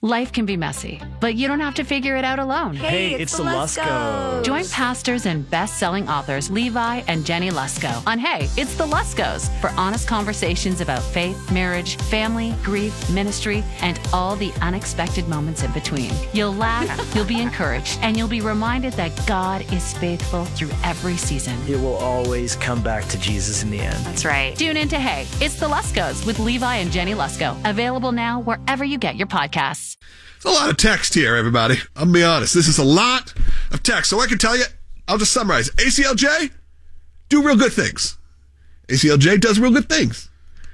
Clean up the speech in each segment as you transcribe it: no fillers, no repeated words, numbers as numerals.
Life can be messy, but you don't have to figure it out alone. Hey, it's the Luskos. Join pastors and best-selling authors Levi and Jenny Lusko on Hey, It's the Luskos for honest conversations about faith, marriage, family, grief, ministry, and all the unexpected moments in between. You'll laugh, you'll be encouraged, and you'll be reminded that God is faithful through every season. It will always come back to Jesus in the end. That's right. Tune in to Hey, It's the Luskos with Levi and Jenny Lusko. Available now wherever you get your podcasts. It's a lot of text here, everybody. I'm going to be honest. This is a lot of text. So I can tell you, I'll just summarize. ACLJ, do real good things. ACLJ does real good things.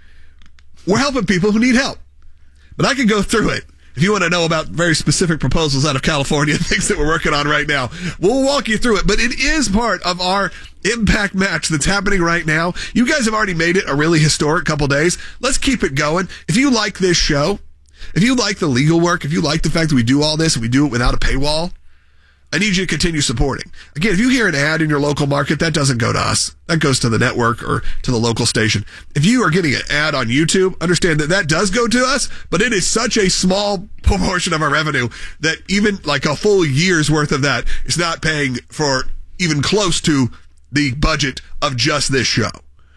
We're helping people who need help. But I can go through it. If you want to know about very specific proposals out of California, things that we're working on right now, we'll walk you through it. But it is part of our Impact Match that's happening right now. You guys have already made it a really historic couple days. Let's keep it going. If you like this show, if you like the legal work, if you like the fact that we do all this and we do it without a paywall, I need you to continue supporting. Again, if you hear an ad in your local market, that doesn't go to us. That goes to the network or to the local station. If you are getting an ad on YouTube, understand that that does go to us, but it is such a small proportion of our revenue that even like a full year's worth of that is not paying for even close to the budget of just this show.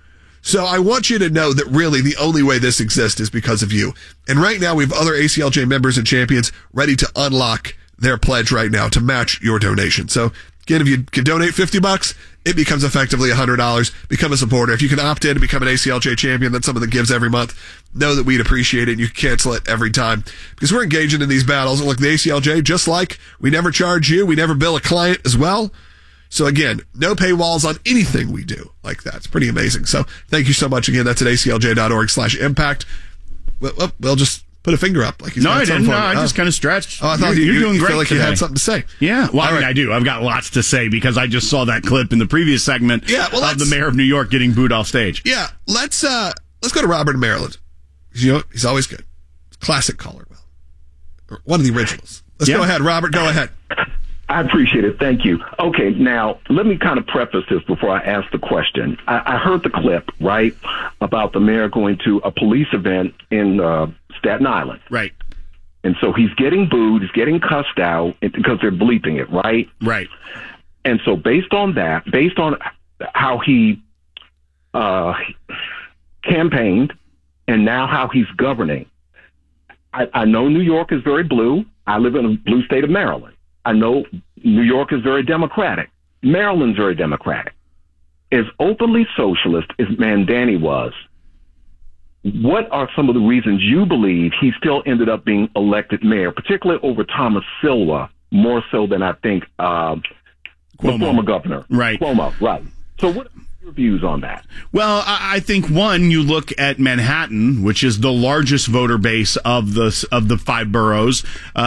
So I want you to know that really the only way this exists is because of you. And right now we have other ACLJ members and champions ready to unlock their pledge right now to match your donation. So again, if you can donate $50, it becomes effectively $100. Become a supporter. If you can opt in and become an ACLJ champion, that's someone that gives every month. Know that we'd appreciate it. You can cancel it every time because we're engaging in these battles. And look, the ACLJ, just like we never charge you, we never bill a client as well. So again, no paywalls on anything we do like that. It's pretty amazing. So thank you so much again. That's at aclj.org/impact. We'll just put a finger up. Like no, I didn't. No, I just kind of stretched. Oh, I thought you're doing great. Feel like today. You had something to say. Yeah. Well, right. I do. I've got lots to say because I just saw that clip in the previous segment of the mayor of New York getting booed off stage. Yeah. Let's go to Robert in Maryland. You know, he's always good. Classic caller. Well, one of the originals. Let's go ahead. Robert, go ahead. I appreciate it. Thank you. Okay, now, let me kind of preface this before I ask the question. I heard the clip, right, about the mayor going to a police event in Staten Island. Right. And so he's getting booed, he's getting cussed out because they're bleeping it, right? Right. And so based on that, based on how he campaigned and now how he's governing, I know New York is very blue. I live in a blue state of Maryland. I know New York is very Democratic. Maryland's very Democratic. As openly socialist as Mandani was, what are some of the reasons you believe he still ended up being elected mayor, particularly over Thomas Silva, more so than I think the former governor? Right. Cuomo, right. So what are your views on that? Well, I think one, you look at Manhattan, which is the largest voter base of the five boroughs.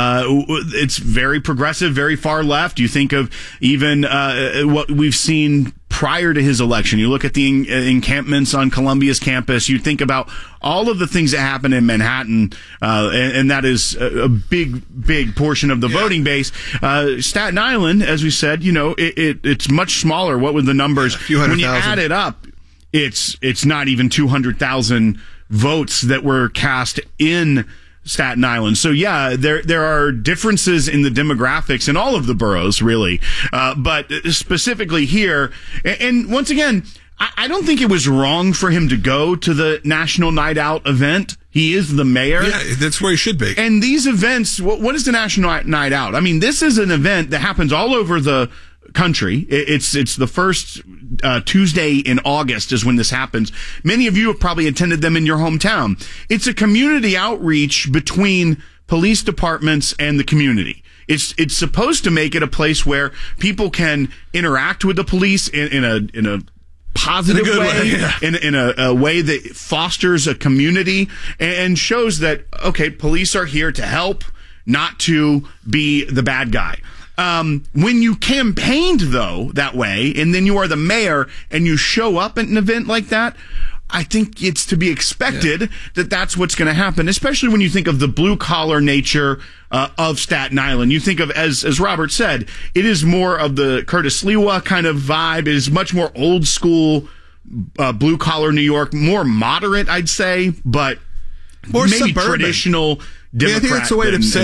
It's very progressive, very far left. You think of even what we've seen prior to his election. You look at the encampments on Columbia's campus. You think about all of the things that happen in Manhattan, and that is a big portion of the voting base. Staten Island, as we said, you know, it's much smaller. What were the numbers? When you add it up, it's not even 200,000 votes that were cast in Staten Island. So yeah, there are differences in the demographics in all of the boroughs, really. But specifically here, and once again, I don't think it was wrong for him to go to the National Night Out event. He is the mayor. Yeah, that's where he should be. And these events, what is the National Night Out? I mean, this is an event that happens all over the country. It's the first Tuesday in August is when this happens. Many of you have probably attended them in your hometown. It's a community outreach between police departments and the community. It's supposed to make it a place where people can interact with the police in a positive way, in a way that fosters a community and shows that, okay, police are here to help, not to be the bad guy. When you campaigned, though, that way, and then you are the mayor and you show up at an event like that, I think it's to be expected that that's what's going to happen, especially when you think of the blue-collar nature of Staten Island. You think of, as Robert said, it is more of the Curtis Sliwa kind of vibe. It is much more old-school blue-collar New York, more moderate, I'd say, but more maybe suburban. Traditional Democrat. I think that's the way to say